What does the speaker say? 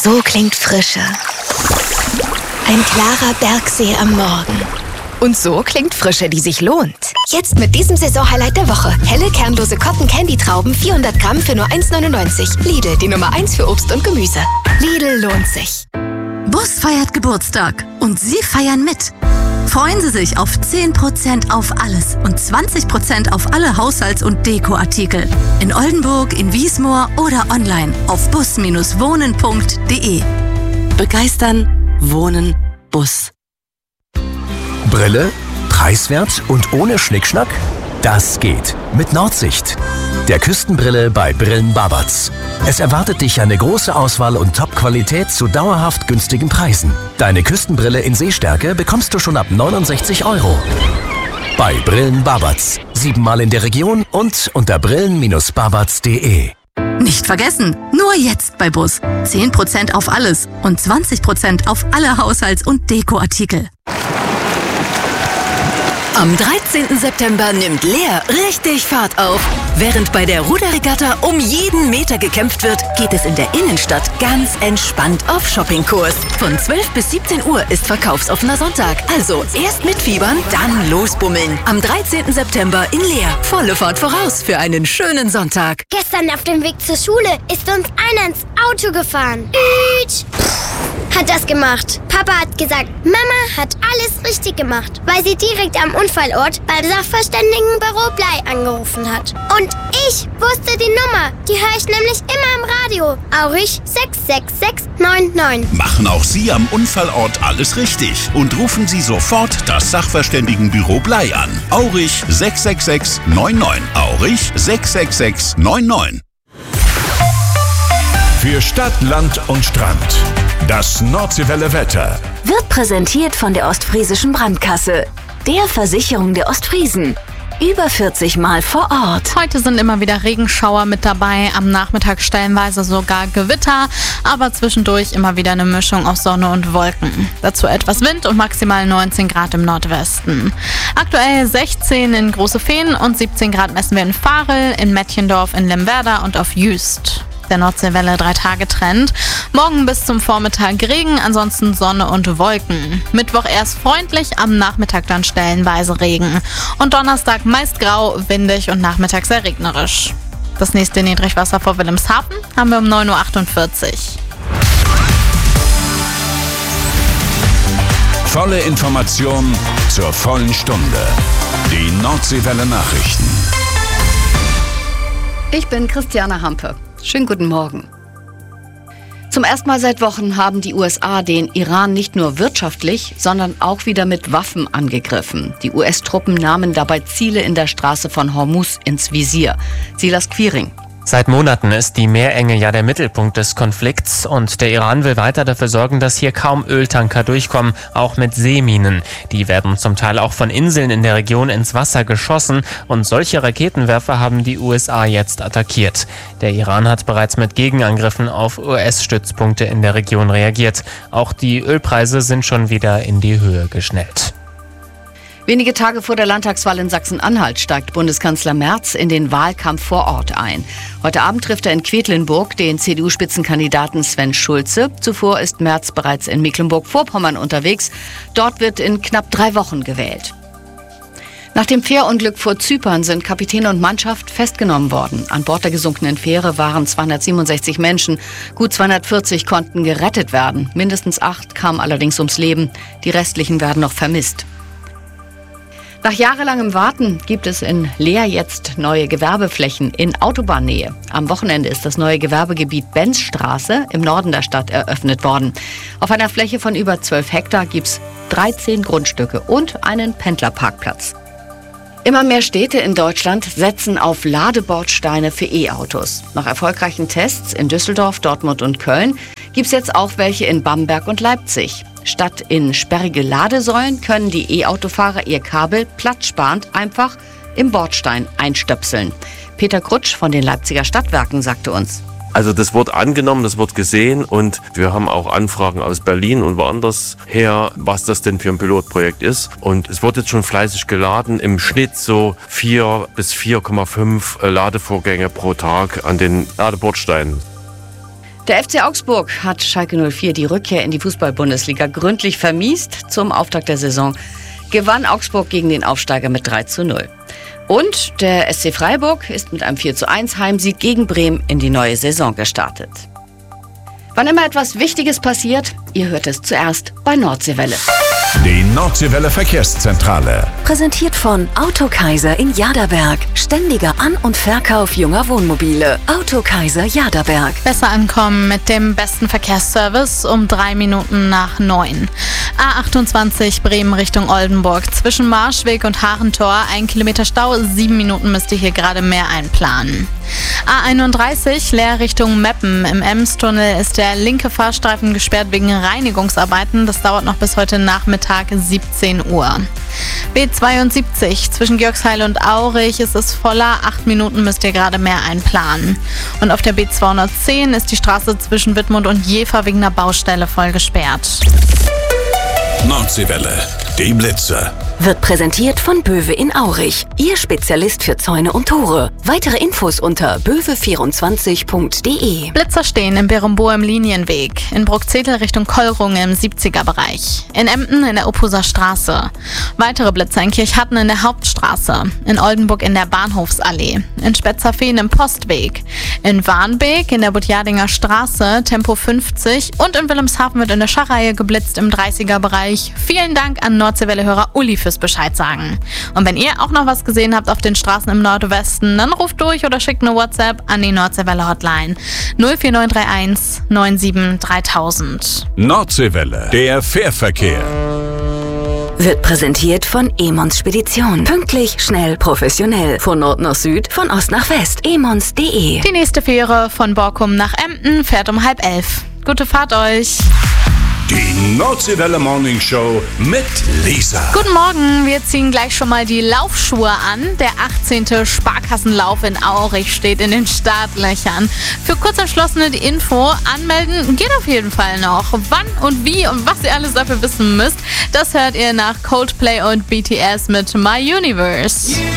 So klingt Frische. Ein klarer Bergsee am Morgen. Und so klingt Frische, die sich lohnt. Jetzt mit diesem Saisonhighlight der Woche. Helle, kernlose Cotton-Candy-Trauben, 400 Gramm für nur 1,99. Lidl, die Nummer 1 für Obst und Gemüse. Lidl lohnt sich. Bus feiert Geburtstag und Sie feiern mit. Freuen Sie sich auf 10% auf alles und 20% auf alle Haushalts- und Dekoartikel. In Oldenburg, in Wiesmoor oder online auf bus-wohnen.de. Begeistern, wohnen, Bus. Brille, preiswert und ohne Schnickschnack? Das geht mit Nordsicht. Der Küstenbrille bei Brillen Babatz. Es erwartet dich eine große Auswahl und Top-Qualität zu dauerhaft günstigen Preisen. Deine Küstenbrille in Sehstärke bekommst du schon ab 69 €. Bei Brillen Babatz. 7-mal in der Region und unter brillen-babatz.de. Nicht vergessen, nur jetzt bei Bus. 10% auf alles und 20% auf alle Haushalts- und Dekoartikel. Am 13. September nimmt Leer richtig Fahrt auf. Während bei der Ruderregatta um jeden Meter gekämpft wird, geht es in der Innenstadt ganz entspannt auf Shoppingkurs. Von 12 bis 17 Uhr ist verkaufsoffener Sonntag. Also erst mitfiebern, dann losbummeln. Am 13. September in Leer. Volle Fahrt voraus für einen schönen Sonntag. Gestern auf dem Weg zur Schule ist uns einer ins Auto gefahren. Hat das gemacht. Papa hat gesagt, Mama hat alles richtig gemacht, weil sie direkt am Unfallort beim Sachverständigenbüro Blei angerufen hat. Und ich wusste die Nummer. Die höre ich nämlich immer im Radio. Aurich 66699. Machen auch Sie am Unfallort alles richtig und rufen Sie sofort das Sachverständigenbüro Blei an. Aurich 66699. Aurich 66699. Für Stadt, Land und Strand. Das Nordseewelle Wetter Wird präsentiert von der Ostfriesischen Brandkasse, der Versicherung der Ostfriesen. Über 40 Mal vor Ort. Heute sind immer wieder Regenschauer mit dabei, am Nachmittag stellenweise sogar Gewitter, aber zwischendurch immer wieder eine Mischung aus Sonne und Wolken. Dazu etwas Wind und maximal 19 Grad im Nordwesten. Aktuell 16 in Große Feen und 17 Grad messen wir in Varel, in Mettjendorf, in Lemwerder und auf Jüst. Der Nordseewelle 3-Tage-Trend. Morgen bis zum Vormittag Regen, ansonsten Sonne und Wolken. Mittwoch erst freundlich, am Nachmittag dann stellenweise Regen. Und Donnerstag meist grau, windig und nachmittags sehr regnerisch. Das nächste Niedrigwasser vor Wilhelmshaven haben wir um 9:48 Uhr. Volle Information zur vollen Stunde. Die Nordseewelle Nachrichten. Ich bin Christiane Hampe. Schönen guten Morgen. Zum ersten Mal seit Wochen haben die USA den Iran nicht nur wirtschaftlich, sondern auch wieder mit Waffen angegriffen. Die US-Truppen nahmen dabei Ziele in der Straße von Hormuz ins Visier. Silas Quiring. Seit Monaten ist die Meerenge ja der Mittelpunkt des Konflikts und der Iran will weiter dafür sorgen, dass hier kaum Öltanker durchkommen, auch mit Seeminen. Die werden zum Teil auch von Inseln in der Region ins Wasser geschossen und solche Raketenwerfer haben die USA jetzt attackiert. Der Iran hat bereits mit Gegenangriffen auf US-Stützpunkte in der Region reagiert. Auch die Ölpreise sind schon wieder in die Höhe geschnellt. Wenige Tage vor der Landtagswahl in Sachsen-Anhalt steigt Bundeskanzler Merz in den Wahlkampf vor Ort ein. Heute Abend trifft er in Quedlinburg den CDU-Spitzenkandidaten Sven Schulze. Zuvor ist Merz bereits in Mecklenburg-Vorpommern unterwegs. Dort wird in knapp 3 Wochen gewählt. Nach dem Fährunglück vor Zypern sind Kapitän und Mannschaft festgenommen worden. An Bord der gesunkenen Fähre waren 267 Menschen. Gut 240 konnten gerettet werden. Mindestens 8 kamen allerdings ums Leben. Die restlichen werden noch vermisst. Nach jahrelangem Warten gibt es in Leer jetzt neue Gewerbeflächen in Autobahnnähe. Am Wochenende ist das neue Gewerbegebiet Benzstraße im Norden der Stadt eröffnet worden. Auf einer Fläche von über 12 Hektar gibt es 13 Grundstücke und einen Pendlerparkplatz. Immer mehr Städte in Deutschland setzen auf Ladebordsteine für E-Autos. Nach erfolgreichen Tests in Düsseldorf, Dortmund und Köln gibt es jetzt auch welche in Bamberg und Leipzig. Statt in sperrige Ladesäulen können die E-Autofahrer ihr Kabel platzsparend einfach im Bordstein einstöpseln. Peter Krutsch von den Leipziger Stadtwerken sagte uns: Also das wird angenommen, das wird gesehen und wir haben auch Anfragen aus Berlin und woanders her, was das denn für ein Pilotprojekt ist. Und es wird jetzt schon fleißig geladen, im Schnitt so 4 bis 4,5 Ladevorgänge pro Tag an den Ladebordsteinen. Der FC Augsburg hat Schalke 04 die Rückkehr in die Fußball-Bundesliga gründlich vermiest. Zum Auftakt der Saison gewann Augsburg gegen den Aufsteiger mit 3:0. Und der SC Freiburg ist mit einem 4:1 Heimsieg gegen Bremen in die neue Saison gestartet. Wann immer etwas Wichtiges passiert, ihr hört es zuerst bei Nordseewelle. Die Nordseewelle Verkehrszentrale. Präsentiert von Autokaiser in Jaderberg. Ständiger An- und Verkauf junger Wohnmobile. Autokaiser Jaderberg. Besser ankommen mit dem besten Verkehrsservice um 3 Minuten nach 9. A28 Bremen Richtung Oldenburg. Zwischen Marschweg und Haarentor 1 Kilometer Stau. 7 Minuten müsst ihr hier gerade mehr einplanen. A31 Leer Richtung Meppen. Im Emstunnel ist der linke Fahrstreifen gesperrt wegen Reinigungsarbeiten. Das dauert noch bis heute Nachmittag 17 Uhr. B72 zwischen Georgsheil und Aurich ist es voller. 8 Minuten müsst ihr gerade mehr einplanen. Und auf der B210 ist die Straße zwischen Wittmund und Jever wegen einer Baustelle voll gesperrt. Nordseewelle, die Blitze. Wird präsentiert von Böwe in Aurich. Ihr Spezialist für Zäune und Tore. Weitere Infos unter böwe24.de. Blitzer stehen in Berembourg im Linienweg. In Bruckzetel Richtung Kollrunge im 70er-Bereich. In Emden in der Oppuser Straße. Weitere Blitzer in Kirchhatten in der Hauptstraße. In Oldenburg in der Bahnhofsallee. In Spetzerfehn im Postweg. In Warnbeek in der Butjardinger Straße Tempo 50. Und in Wilhelmshaven wird in der Scharreihe geblitzt im 30er-Bereich. Vielen Dank an Nordseewelle-Hörer Uli fürs Bescheid sagen. Und wenn ihr auch noch was gesehen habt auf den Straßen im Nordwesten, dann ruft durch oder schickt eine WhatsApp an die Nordseewelle Hotline 04931 97 3000. Nordseewelle, der Fährverkehr. Wird präsentiert von Emons Spedition. Pünktlich, schnell, professionell. Von Nord nach Süd, von Ost nach West. emons.de. Die nächste Fähre von Borkum nach Emden fährt um 10:30. Gute Fahrt euch. Die Nordseewelle Morning Show mit Lisa. Guten Morgen, wir ziehen gleich schon mal die Laufschuhe an. Der 18. Sparkassenlauf in Aurich steht in den Startlöchern. Für Kurzentschlossene die Info, anmelden geht auf jeden Fall noch. Wann und wie und was ihr alles dafür wissen müsst, das hört ihr nach Coldplay und BTS mit My Universe.